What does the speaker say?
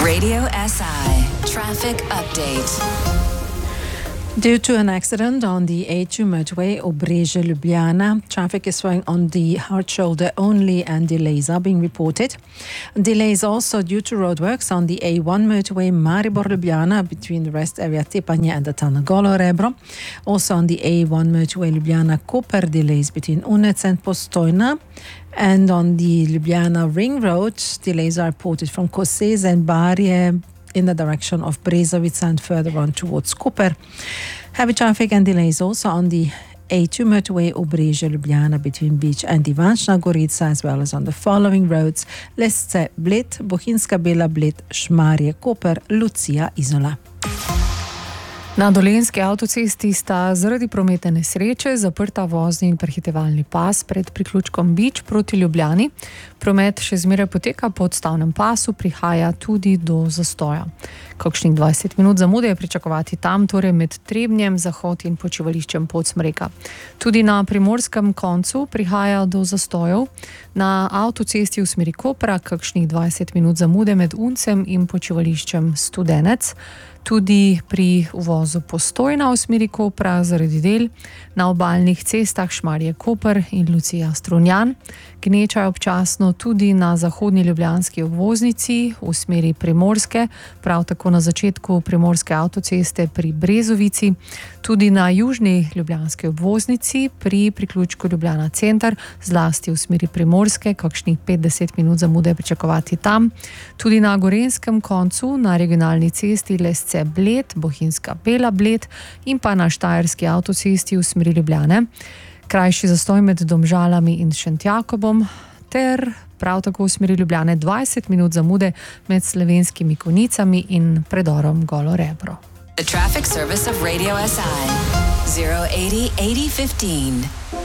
Radio SI Traffic Update. Due to an accident on the A2 motorway Obrežje-Ljubljana, traffic is flowing on the hard shoulder only and delays are being reported. Delays also due to roadworks on the A1 motorway Maribor-Ljubljana between the rest area Tepanje and the tunnel Golo Rebro. Also on the A1 motorway Ljubljana-Koper, delays between Unec and Postojna. And on the Ljubljana Ring Road, delays are reported from Koseze and Barje in the direction of Brezovica and further on towards Koper. Heavy traffic and delays also on the A2 motorway Obrežje-Ljubljana between Beach and Ivančna Gorica, as well as on the following roads: Lesce-Bled, Bohinjska Bela-Bled, Šmarje-Koper, Lucija-Izola. Na Dolenjski avtocesti sta zaradi prometne nesreče zaprta vozni in prehitevalni pas pred priključkom Bič proti Ljubljani. Promet še zmeraj poteka po odstavnem pasu, prihaja tudi do zastoja. Kakšnih 20 minut zamude je pričakovati tam, torej med Trebnjem, Zahod in počivališčem Podsmreka. Tudi na primorskem koncu prihaja do zastojev. Na avtocesti v smeri Kopra kakšnih 20 minut zamude med Uncem in počivališčem Studenec. Tudi pri uvozu Postojna v smeri Kopra zaradi del, na obalnih cestah Šmarje-Koper in Lucija-Strunjan. Gneča je občasno tudi na zahodni ljubljanski obvoznici v smeri Primorske, prav tako na začetku primorske avtoceste pri Brezovici, tudi na južni ljubljanski obvoznici pri priključku Ljubljana center, zlasti v smeri Primorske, kakšnih 50 minut zamude pričakovati tam. Tudi na gorenjskem koncu, na regionalni cesti Lesce-Bled, Bohinjska Bela-Bled in pa na štajerski avtocesti v smeri Ljubljane. Krajši zastoj med Domžalami in Šentjakobom ter prav tako v smeri Ljubljane 20 minut zamude med Slovenskimi Konjicami in predorom Golo Rebro. The traffic service of Radio SI 080 8015.